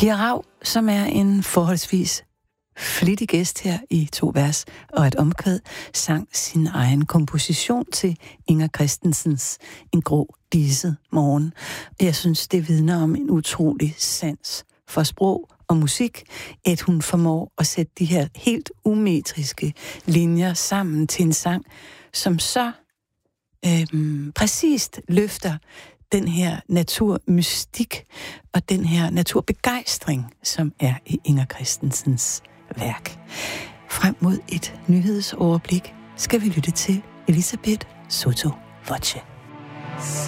Pia Rau, som er en forholdsvis flittig gæst her i 2 vers og et omkvæd, sang sin egen komposition til Inger Christensens En grå diset morgen. Jeg synes, det vidner om en utrolig sans for sprog og musik, at hun formår at sætte de her helt umetriske linjer sammen til en sang, som så præcist løfter den her naturmystik og den her naturbegejstring, som er i Inger Christensens værk. Frem mod et nyhedsoverblik skal vi lytte til Elisabeth Soto Voce.